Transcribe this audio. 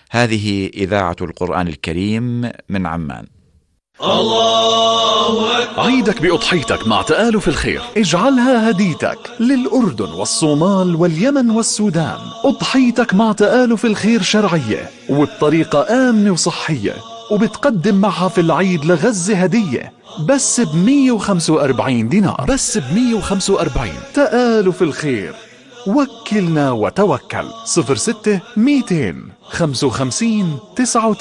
هذه إذاعة القرآن الكريم من عمان. الله أكبر. عيدك بأضحيتك مع تآلف الخير، اجعلها هديتك للأردن والصومال واليمن والسودان. أضحيتك مع تآلف الخير شرعية وبطريقة آمنة وصحية، وبتقدم معها في العيد لغزة هدية بس ب145 دينار، بس ب145. تآلف الخير، وكلنا وتوكل. 06 200 55 99